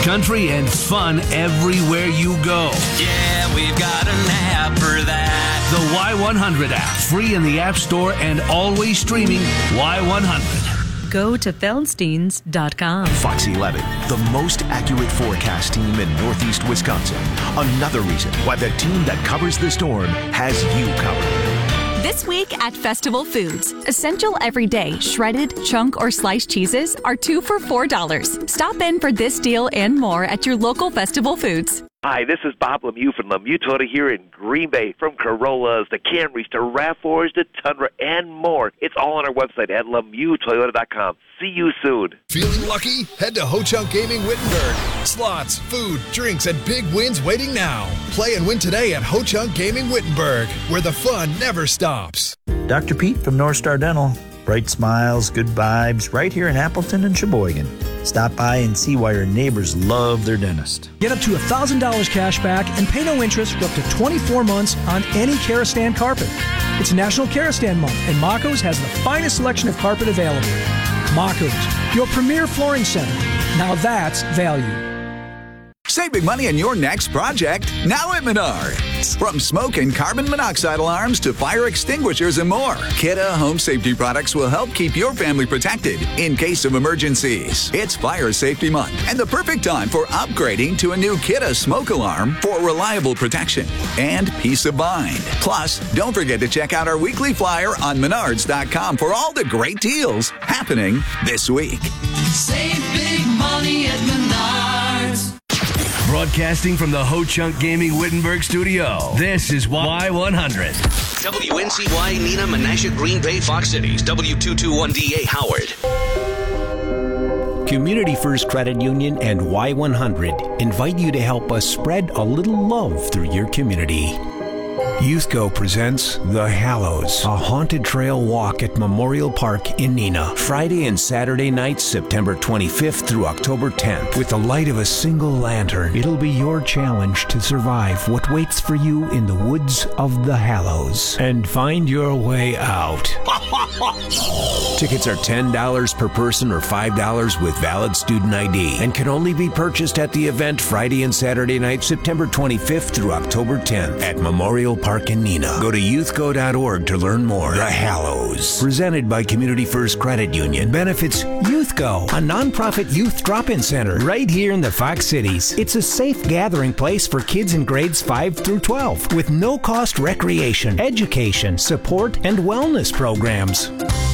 country, and fun everywhere you go. Yeah, we've got an app for that. The Y100 app, free in the App Store and always streaming Y100. Go to Feldsteins.com. Fox 11, the most accurate forecast team in Northeast Wisconsin. Another reason why the team that covers the storm has you covered. This week at Festival Foods, essential everyday shredded, chunk, or sliced cheeses are 2 for $4. Stop in for this deal and more at your local Festival Foods. Hi, this is Bob Lemieux from Lemieux Toyota here in Green Bay. From Corollas to Camrys to RAV4s to Tundra and more. It's all on our website at LemieuxToyota.com. See you soon. Feeling lucky? Head to Ho Chunk Gaming Wittenberg. Slots, food, drinks, and big wins waiting now. Play and win today at Ho Chunk Gaming Wittenberg, where the fun never stops. Dr. Pete from North Star Dental. Bright smiles, good vibes, right here in Appleton and Sheboygan. Stop by and see why your neighbors love their dentist. Get up to $1,000 cash back and pay no interest for up to 24 months on any Karastan carpet. It's National Karastan Month, and Mako's has the finest selection of carpet available. Mako's, your premier flooring center. Now that's value. Save big money on your next project now at Menards. From smoke and carbon monoxide alarms to fire extinguishers and more, Kidde Home Safety products will help keep your family protected in case of emergencies. It's Fire Safety Month and the perfect time for upgrading to a new Kidde smoke alarm for reliable protection and peace of mind. Plus, don't forget to check out our weekly flyer on Menards.com for all the great deals happening this week. Save big money at Menards. Broadcasting from the Ho Chunk Gaming Wittenberg studio, this is Y100. WNCY, Nina, Menasha, Green Bay, Fox Cities, W221DA, Howard. Community First Credit Union and Y100 invite you to help us spread a little love through your community. YouthGo presents The Hallows, a haunted trail walk at Memorial Park in Neenah. Friday and Saturday nights, September 25th through October 10th. With the light of a single lantern, it'll be your challenge to survive what waits for you in the woods of the Hallows and find your way out. Tickets are $10 per person or $5 with valid student ID and can only be purchased at the event Friday and Saturday night, September 25th through October 10th at Memorial Park in Neenah. Go to youthgo.org to learn more. The Hallows, presented by Community First Credit Union, benefits YouthGo, a nonprofit youth drop-in center right here in the Fox Cities. It's a safe gathering place for kids in grades 5 through 12 with no-cost recreation, education, support, and wellness programs.